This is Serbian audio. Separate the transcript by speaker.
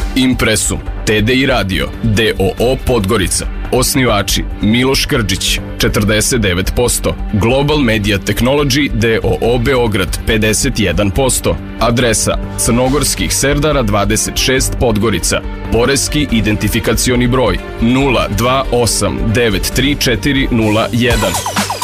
Speaker 1: Impresum, TDI Radio, DOO Podgorica. Osnivači Miloš Krđić, 49%, Global Media Technology DOO Beograd, 51%, adresa Crnogorskih Serdara 26 Podgorica, poreski identifikacioni broj 02893401.